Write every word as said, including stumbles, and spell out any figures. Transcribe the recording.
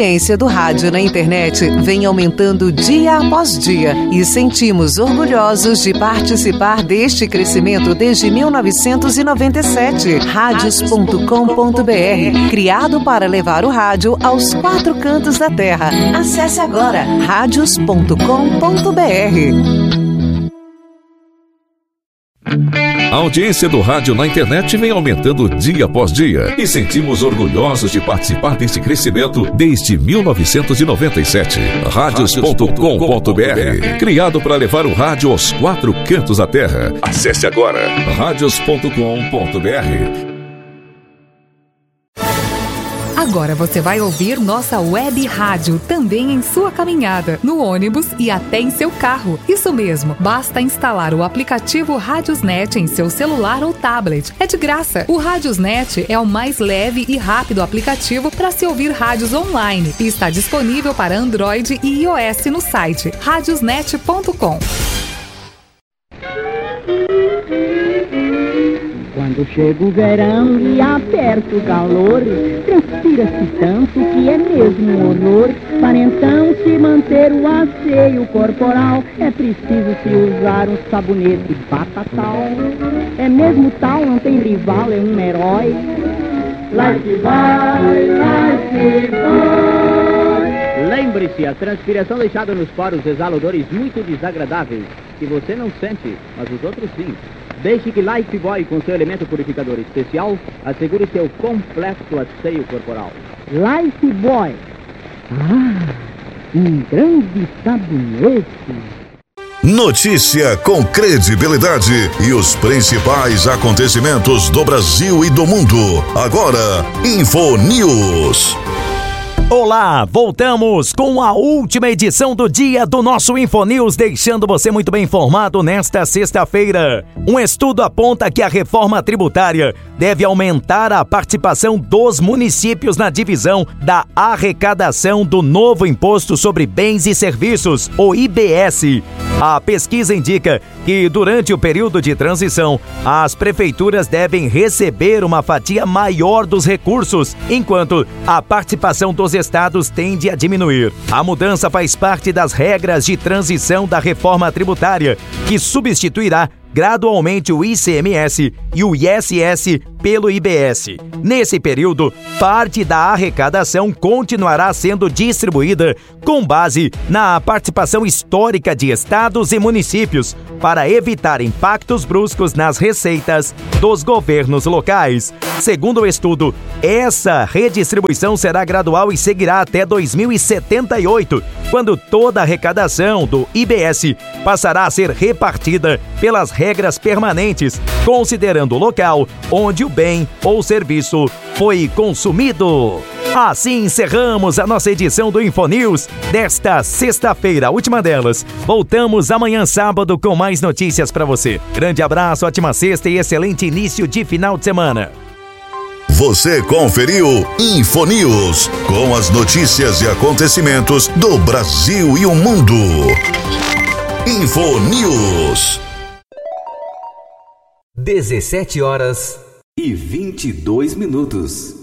audiência do rádio na internet vem aumentando dia após dia e sentimos orgulhosos de participar deste crescimento desde mil novecentos e noventa e sete. Rádios ponto com ponto br, criado para levar o rádio aos quatro cantos da terra. Acesse agora rádios ponto com ponto br. A audiência do rádio na internet vem aumentando dia após dia e sentimos orgulhosos de participar deste crescimento desde mil novecentos e noventa e sete. Rádios ponto com ponto br, criado para levar o rádio aos quatro cantos da terra. Acesse agora rádios ponto com ponto br. Agora você vai ouvir nossa web rádio também em sua caminhada, no ônibus e até em seu carro. Isso mesmo, basta instalar o aplicativo Radiosnet em seu celular ou tablet. É de graça. O Radiosnet é o mais leve e rápido aplicativo para se ouvir rádios online e está disponível para Android e iOS no site radiosnet ponto com. Quando chega o verão e aperta o calor, transpira-se tanto que é mesmo um horror. Para então se manter o asseio corporal, é preciso se usar um sabonete Batatal. É mesmo tal, não tem rival, é um herói. Lifebuoy, Lifebuoy. Lembre-se, a transpiração deixada nos poros exala odores muito desagradáveis, que você não sente, mas os outros sim. Deixe que Lifebuoy, com seu elemento purificador especial, assegure seu completo asseio corporal. Lifebuoy. Ah, um grande sabonete. Notícia com credibilidade e os principais acontecimentos do Brasil e do mundo. Agora, InfoNews. Olá, voltamos com a última edição do dia do nosso InfoNews, deixando você muito bem informado nesta sexta-feira. Um estudo aponta que a reforma tributária deve aumentar a participação dos municípios na divisão da arrecadação do novo Imposto sobre Bens e Serviços, o I B S. A pesquisa indica que, durante o período de transição, as prefeituras devem receber uma fatia maior dos recursos, enquanto a participação dos estados tende a diminuir. A mudança faz parte das regras de transição da reforma tributária, que substituirá gradualmente o I C M S e o I S S pelo I B S. Nesse período, parte da arrecadação continuará sendo distribuída com base na participação histórica de estados e municípios, para evitar impactos bruscos nas receitas dos governos locais. Segundo o estudo, essa redistribuição será gradual e seguirá até dois mil e setenta e oito, quando toda a arrecadação do I B S passará a ser repartida pelas regras permanentes, considerando o local onde o bem ou serviço foi consumido. Assim encerramos a nossa edição do InfoNews desta sexta-feira, a última delas. Voltamos amanhã sábado com mais notícias para você. Grande abraço, ótima sexta e excelente início de final de semana. Você conferiu InfoNews, com as notícias e acontecimentos do Brasil e o mundo. InfoNews. dezessete horas e vinte e dois minutos.